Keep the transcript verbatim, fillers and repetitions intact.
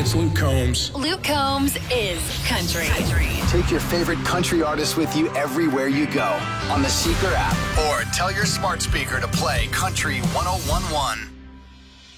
is Luke Combs. Luke Combs is country. country. Take your favorite country artists with you everywhere you go on the Seeker app, or tell your smart speaker to play Country one oh one one.